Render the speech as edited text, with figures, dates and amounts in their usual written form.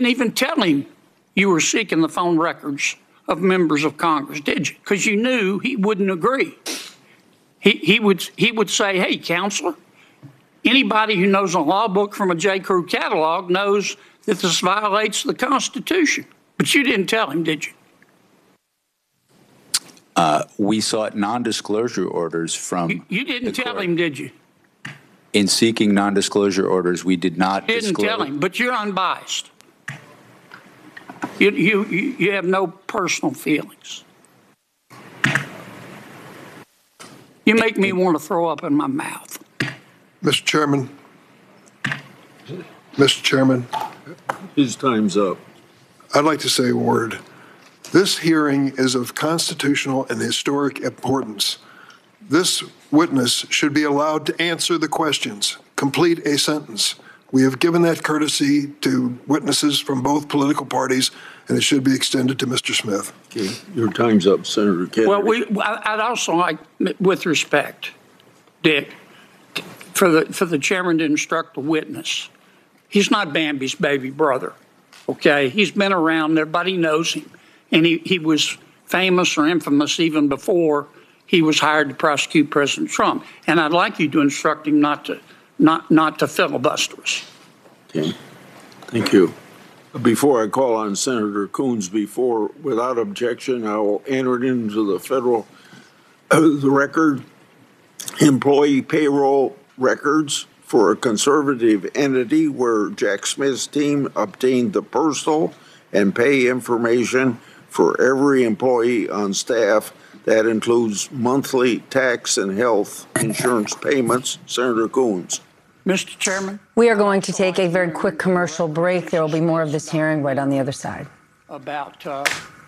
didn't even tell him you were seeking the phone records of members of Congress, did you? Because you knew he wouldn't agree. He would say, hey, counselor, anybody who knows a law book from a J. Crew catalog knows that this violates the Constitution. But you didn't tell him, did you? We sought non-disclosure orders from. You didn't tell him, did you? In seeking non-disclosure orders, we did not disclose. You didn't tell him, but you're unbiased. You have no personal feelings. You make me want to throw up in my mouth. Mr. Chairman, his time's up. I'd like to say a word. This hearing is of constitutional and historic importance. This witness should be allowed to answer the questions, complete a sentence. We have given that courtesy to witnesses from both political parties, and it should be extended to Mr. Smith. Okay, your time's up, Senator Kennedy. Well, I'd also like, with respect, Dick, for the chairman to instruct the witness. He's not Bambi's baby brother, okay? He's been around, everybody knows him, and he was famous or infamous even before he was hired to prosecute President Trump. And I'd like you to instruct him not to filibuster us. Okay, thank you. Before I call on Senator Coons, without objection, I will enter it into the federal the record employee payroll records for a conservative entity where Jack Smith's team obtained the personal and pay information for every employee on staff. That includes monthly tax and health insurance payments. Senator Coons. Mr. Chairman. We are going to take a very quick commercial break. There will be more of this hearing right on the other side. About